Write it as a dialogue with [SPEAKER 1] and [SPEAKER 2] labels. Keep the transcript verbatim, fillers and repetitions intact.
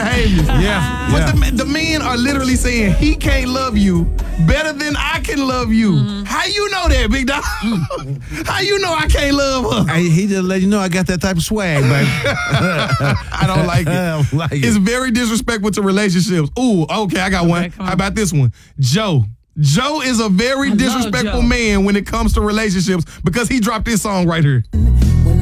[SPEAKER 1] behaviors.
[SPEAKER 2] Yeah.
[SPEAKER 1] But
[SPEAKER 2] yeah.
[SPEAKER 1] the, the men are literally saying he can't love you better than I can love you. Mm-hmm. How you know that, big dog? How you know I can't love her?
[SPEAKER 2] Hey, he just let you know I got that type of swag, baby.
[SPEAKER 1] I don't like it.
[SPEAKER 2] I don't like it.
[SPEAKER 1] It's very disrespectful to relationships. Ooh, okay, I got one. How about this one? Joe. Joe is a very
[SPEAKER 3] I
[SPEAKER 1] disrespectful
[SPEAKER 3] Joe.
[SPEAKER 1] man when it comes to relationships because he dropped this song right here.